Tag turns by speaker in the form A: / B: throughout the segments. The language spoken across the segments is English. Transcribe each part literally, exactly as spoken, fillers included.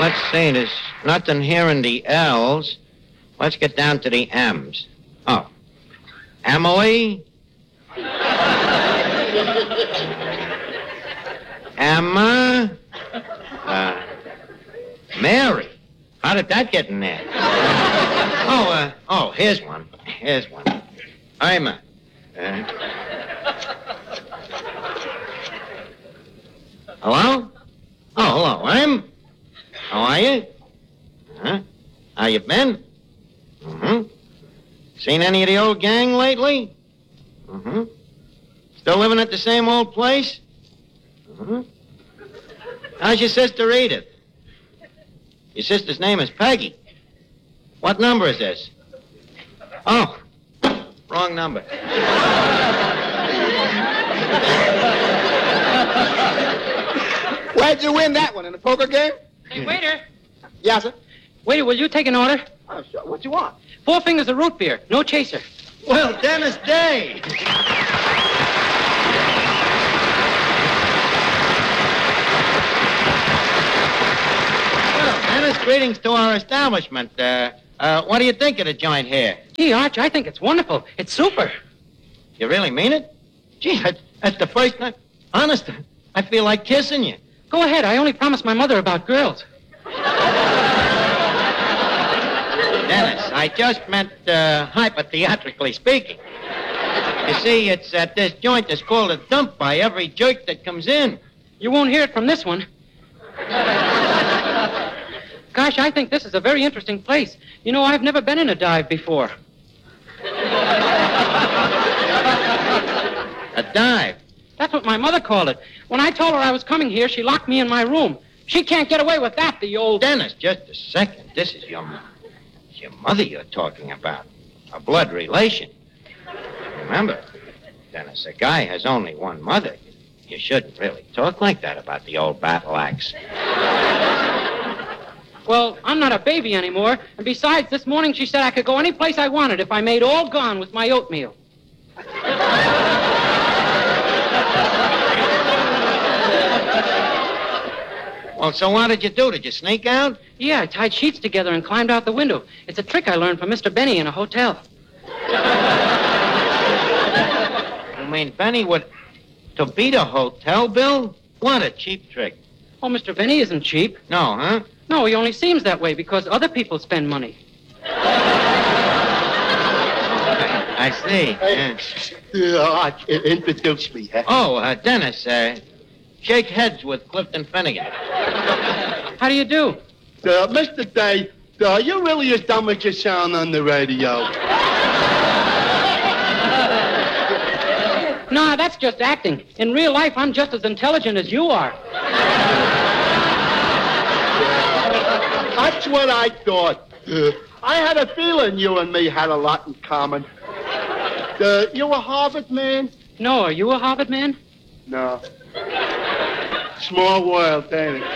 A: let's see. There's nothing here in the L's. Let's get down to the M's. Oh. Emily? Emma? Uh, Mary? How did that get in there? Oh, uh, oh, here's one. Here's one. Irma. Uh, hello? Oh, hello, I'm. How are you? Huh? How you been? Mm-hmm. Seen any of the old gang lately? Mm-hmm. Still living at the same old place? Mm-hmm. How's your sister Edith? Your sister's name is Peggy. What number is this? Oh, wrong number.
B: Where'd you win that one, in the poker game?
C: Hey, waiter.
B: Yes, sir.
C: Waiter, will you take an order?
B: Oh, sure. What you want?
C: Four fingers of root beer, no chaser.
A: Well, Dennis Day. Well, Dennis, greetings to our establishment. Uh, uh, what do you think of the joint here?
C: Gee, Arch, I think it's wonderful. It's super.
A: You really mean it? Gee, that, that's the first time. Honest, I feel like kissing you.
C: Go ahead. I only promised my mother about girls.
A: Dennis, I just meant uh, hypotheatrically speaking. You see, it's at this joint that's called a dump by every jerk that comes in.
C: You won't hear it from this one. Gosh, I think this is a very interesting place. You know, I've never been in a dive before.
A: A dive?
C: That's what my mother called it. When I told her I was coming here, she locked me in my room. She can't get away with that, the old...
A: Dennis, just a second. This is your, it's your mother you're talking about. A blood relation. Remember, Dennis, a guy has only one mother. You shouldn't really talk like that about the old battle axe.
C: Well, I'm not a baby anymore. And besides, this morning she said I could go any place I wanted if I made all gone with my oatmeal.
A: Well, so what did you do? Did you sneak out?
C: Yeah, I tied sheets together and climbed out the window. It's a trick I learned from Mister Benny in a hotel.
A: You mean Benny would... to beat a hotel bill? What a cheap trick.
C: Oh, Mister Benny isn't cheap.
A: No, huh?
C: No, he only seems that way because other people spend money.
A: I see.
B: Hey,
A: Yeah.
B: uh, introduce me, huh?
A: Oh, uh, Dennis, uh, shake heads with Clifton Finnegan.
C: How do you do?
B: Uh, Mister Day, uh, you're really as dumb as you sound on the radio.
C: Nah, that's just acting. In real life, I'm just as intelligent as you are.
B: That's what I thought. Uh, I had a feeling you and me had a lot in common. Uh, you a Harvard man?
C: No, are you a Harvard man?
B: No. Small world, ain't it?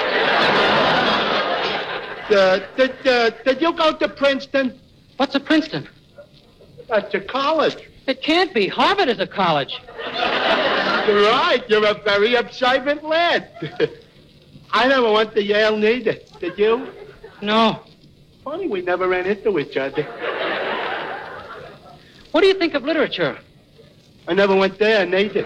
B: Uh, did, uh, did you go to Princeton?
C: What's a Princeton?
B: That's a college.
C: It can't be. Harvard is a college.
B: You're right. You're a very observant lad. I never went to Yale neither. Did you?
C: No.
B: Funny we never ran into each other.
C: What do you think of literature?
B: I never went there neither.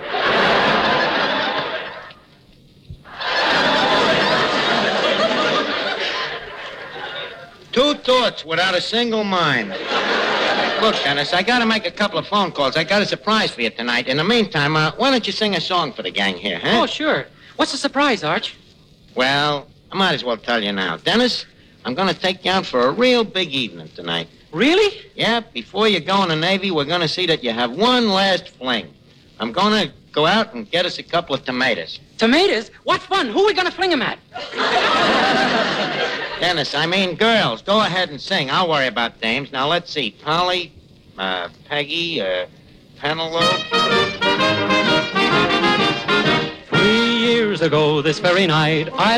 A: Two thoughts without a single mind. Look, Dennis, I gotta make a couple of phone calls. I got a surprise for you tonight. In the meantime, uh, why don't you sing a song for the gang here, huh?
C: Oh, sure. What's the surprise, Arch?
A: Well, I might as well tell you now. Dennis, I'm gonna take you out for a real big evening tonight.
C: Really?
A: Yeah, before you go in the Navy, we're gonna see that you have one last fling. I'm gonna go out and get us a couple of tomatoes.
C: Tomatoes? What fun. Who are we going to fling them at?
A: Dennis, I mean girls. Go ahead and sing. I'll worry about dames. Now, let's see. Polly, uh, Peggy, uh, Penelope.
D: Three years ago this very night, I